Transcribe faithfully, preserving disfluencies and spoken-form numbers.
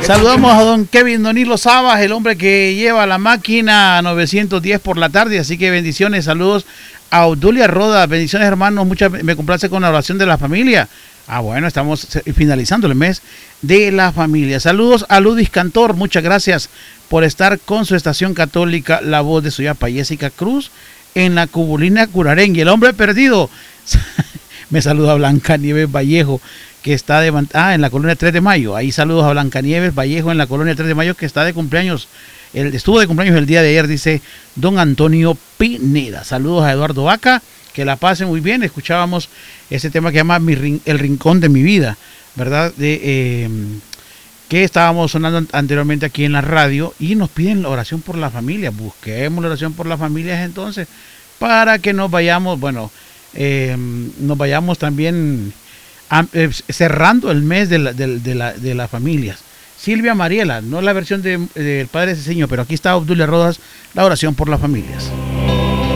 Saludamos a don Kevin Donilo Sabas, el hombre que lleva la máquina novecientos diez por la tarde, así que bendiciones, saludos a Obdulia Roda, bendiciones hermanos, muchas, me complace con la oración de la familia. Ah, bueno, estamos finalizando el mes de la familia. Saludos a Ludis Cantor, muchas gracias por estar con su estación católica, La Voz de Suyapa, Jessica Cruz, en la Cubulina Curarén. Y el hombre perdido, me saluda Blanca Nieves Vallejo, que está de, ah, en la colonia tres de mayo. Ahí saludos a Blanca Nieves Vallejo en la colonia tres de mayo, que está de cumpleaños, el, estuvo de cumpleaños el día de ayer, dice don Antonio Pineda. Saludos a Eduardo Vaca, que la pasen muy bien. Escuchábamos ese tema que llama mi, El Rincón de mi Vida, ¿verdad? De, eh, que estábamos sonando anteriormente aquí en la radio, y nos piden la oración por la familia. Busquemos la oración por las familias entonces, para que nos vayamos, bueno, eh, nos vayamos también a, eh, cerrando el mes de, la, de, de, la, de las familias. Silvia Mariela, no la versión del de, de Padre Ceseño, pero aquí está Obdulia Rodas, la oración por las familias.